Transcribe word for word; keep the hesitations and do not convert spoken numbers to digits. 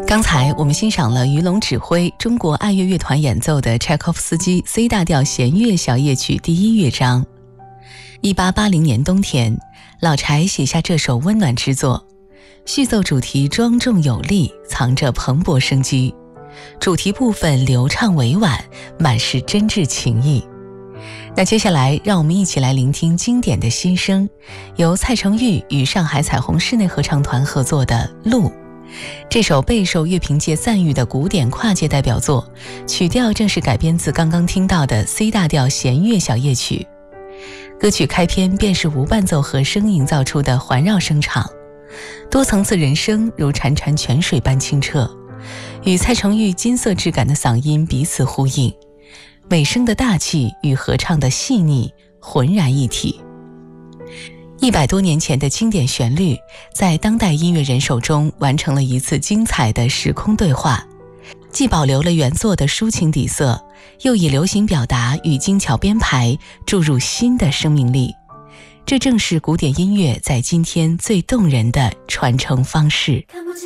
刚才我们欣赏了于龙指挥中国爱乐乐团演奏的柴可夫斯基 C 大调弦乐小夜曲第一乐章。一八八零年冬天，老柴写下这首温暖之作，序奏主题庄重有力，藏着蓬勃生机，主题部分流畅委婉，满是真挚情意。那接下来让我们一起来聆听经典的新声，由蔡成玉与上海彩虹室内合唱团合作的《路》。这首备受乐评界赞誉的古典跨界代表作，曲调正是改编自刚刚听到的 C 大调弦乐小夜曲。歌曲开篇便是无伴奏和声营造出的环绕声场，多层次人声如潺潺泉水般清澈，与蔡成玉金色质感的嗓音彼此呼应，尾声的大气与合唱的细腻浑然一体。一百多年前的经典旋律，在当代音乐人手中完成了一次精彩的时空对话，既保留了原作的抒情底色，又以流行表达与精巧编排注入新的生命力。这正是古典音乐在今天最动人的传承方式。